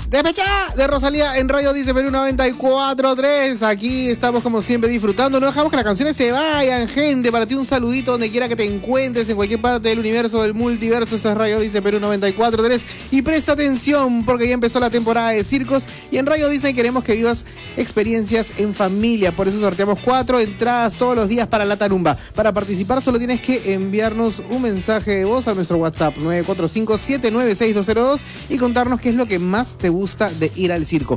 Despechá de Rosalía en Radio Dice Perú 94.3. Aquí estamos como siempre disfrutando. No dejamos que las canciones se vayan, gente. Para ti un saludito donde quiera que te encuentres, en cualquier parte del universo, del multiverso. Esta es Radio Dice Perú 94.3. Y presta atención porque ya empezó la temporada de circos. Y en Radio Disney queremos que vivas experiencias en familia. Por eso sorteamos 4 entradas todos los días para la tarumba. Para participar solo tienes que enviarnos un mensaje de voz a nuestro WhatsApp 945-796-202 y contarnos qué es lo que más te gusta de ir al circo.